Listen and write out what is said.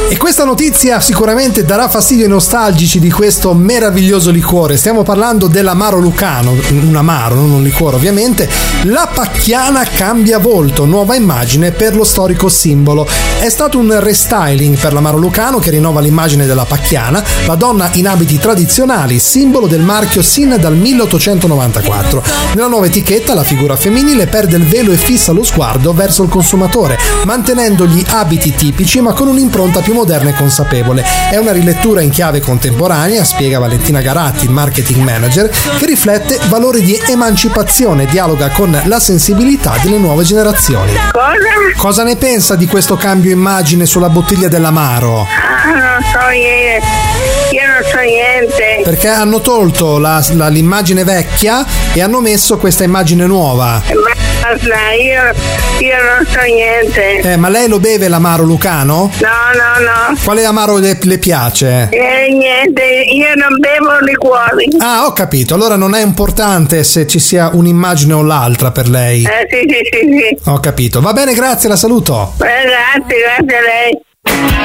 E questa notizia sicuramente darà fastidio ai nostalgici di questo meraviglioso liquore. Stiamo parlando dell'amaro lucano, un amaro, non un liquore ovviamente. La Pacchiana cambia volto, nuova immagine per lo storico simbolo. È stato un restyling per l'amaro lucano che rinnova l'immagine della Pacchiana, la donna in abiti tradizionali, simbolo del marchio sin dal 1894. Nella nuova etichetta la figura femminile perde il velo e fissa lo sguardo verso il consumatore, mantenendo gli abiti tipici ma con un'impronta più moderna e consapevole. È una rilettura in chiave contemporanea, spiega Valentina Garatti, il marketing manager, che riflette valori di emancipazione e dialoga con la sensibilità delle nuove generazioni. Cosa ne pensa di questo cambio immagine sulla bottiglia dell'amaro? Non so niente. Io non so niente. Perché hanno tolto l'immagine vecchia e hanno messo questa immagine nuova. Io non so niente. Ma lei lo beve l'amaro lucano? No. Quale amaro le piace? Niente, io non bevo liquori. Ah, ho capito. Allora non è importante se ci sia un'immagine o l'altra per lei. Sì. Ho capito. Va bene, grazie, la saluto. Grazie a lei.